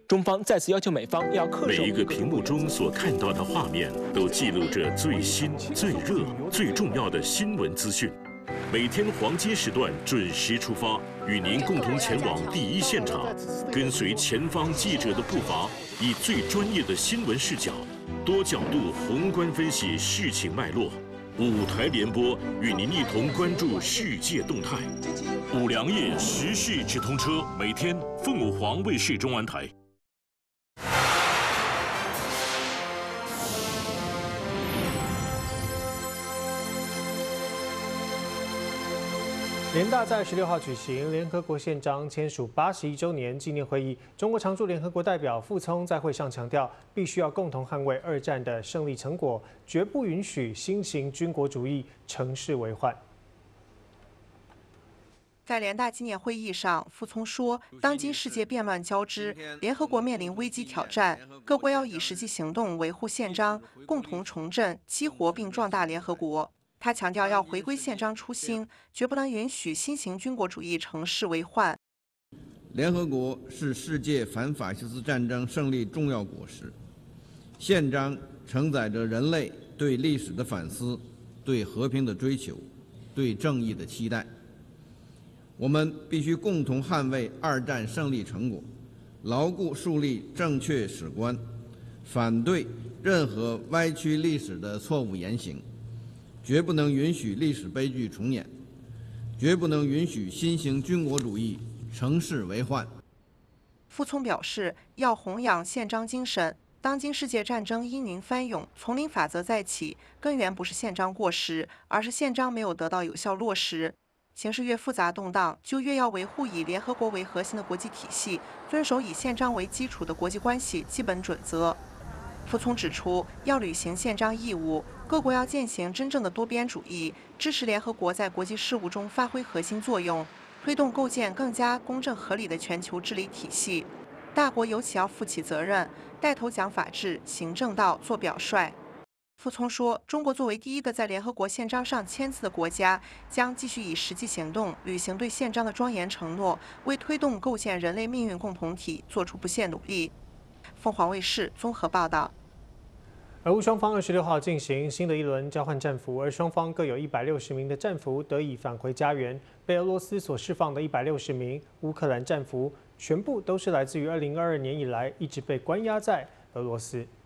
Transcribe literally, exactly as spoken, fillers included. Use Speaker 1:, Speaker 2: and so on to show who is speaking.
Speaker 1: 中方再次要求美方要恪守。
Speaker 2: 每一个屏幕中所看到的画面，都记录着最新、最热、最重要的新闻资讯。每天黄金时段准时出发，与您共同前往第一现场，跟随前方记者的步伐，以最专业的新闻视角，多角度宏观分析事情脉络。五台联播与您一同关注世界动态。五粮液时事直通车，每天凤凰卫视中文台。
Speaker 3: 联大在十六号举行联合国宪章签署八十一周年纪念会议。中国常驻联合国代表傅聪在会上强调，必须要共同捍卫二战的胜利成果，绝不允许新型军国主义乘势为患。
Speaker 4: 在联大纪念会议上，傅聪说，当今世界变乱交织，联合国面临危机挑战，各国要以实际行动维护宪章，共同重振、激活并壮大联合国。他强调要回归宪章初心，绝不能允许新型军国主义乘势为患。
Speaker 5: 联合国是世界反法西斯战争胜利重要果实，宪章承载着人类对历史的反思、对和平的追求、对正义的期待。我们必须共同捍卫二战胜利成果，牢固树立正确史观，反对任何歪曲历史的错误言行。绝不能允许历史悲剧重演，绝不能允许新型军国主义乘势为患。
Speaker 4: 傅聪表示，要弘扬宪章精神。当今世界战争因云翻涌，丛林法则再起，根源不是宪章过时，而是宪章没有得到有效落实。形势越复杂动荡，就越要维护以联合国为核心的国际体系，遵守以宪章为基础的国际关系基本准则。傅聪指出，要履行宪章义务，各国要践行真正的多边主义，支持联合国在国际事务中发挥核心作用，推动构建更加公正合理的全球治理体系。大国尤其要负起责任，带头讲法治、行正道、做表率。傅聪说，中国作为第一个在联合国宪章上签字的国家，将继续以实际行动履行对宪章的庄严承诺，为推动构建人类命运共同体做出不懈努力。凤凰卫视综合报道。
Speaker 3: 俄乌双方二十六号进行新的一轮交换战俘，而双方各有一百六十名的战俘得以返回家园。被俄罗斯所释放的一百六十名乌克兰战俘，全部都是来自于二零二二年以来一直被关押在俄罗斯。